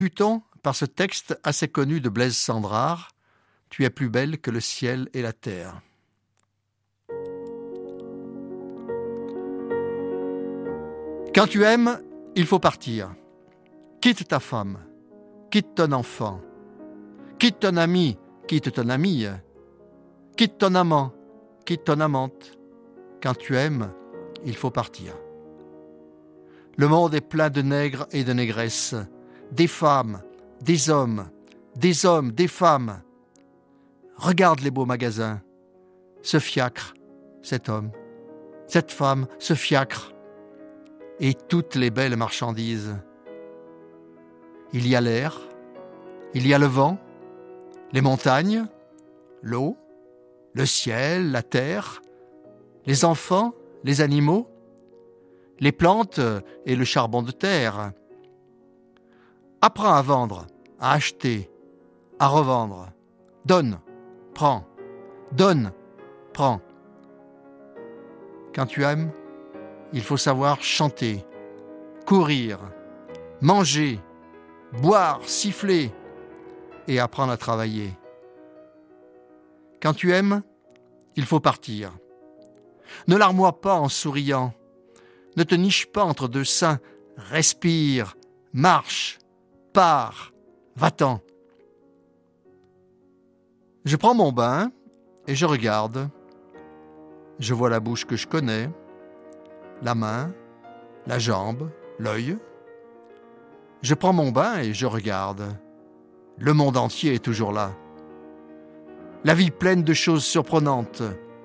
Conclut-on par ce texte assez connu de Blaise Cendrars, « Tu es plus belle que le ciel et la terre ». Quand tu aimes, il faut partir. Quitte ta femme, quitte ton enfant, quitte ton ami, quitte ton amie, quitte ton amant, quitte ton amante. Quand tu aimes, il faut partir. Le monde est plein de nègres et de négresses, des femmes, des hommes, des femmes. Regarde les beaux magasins, ce fiacre, cet homme, cette femme, ce fiacre, et toutes les belles marchandises. Il y a l'air, il y a le vent, les montagnes, l'eau, le ciel, la terre, les enfants, les animaux, les plantes et le charbon de terre. Apprends à vendre, à acheter, à revendre. Donne, prends, donne, prends. Quand tu aimes, il faut savoir chanter, courir, manger, boire, siffler et apprendre à travailler. Quand tu aimes, il faut partir. Ne larmoie pas en souriant. Ne te niche pas entre deux seins. Respire, marche, pars, va-t'en. Je prends mon bain et je regarde. Je vois la bouche que je connais, la main, la jambe, l'œil. Je prends mon bain et je regarde. Le monde entier est toujours là. La vie pleine de choses surprenantes.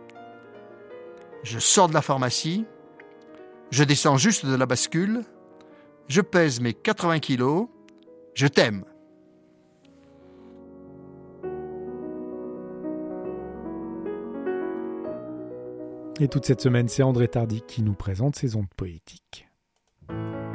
Je sors de la pharmacie, je descends juste de la bascule, je pèse mes 80 kilos, je t'aime. Et toute cette semaine, c'est André Tardy qui nous présente ses ondes poétiques.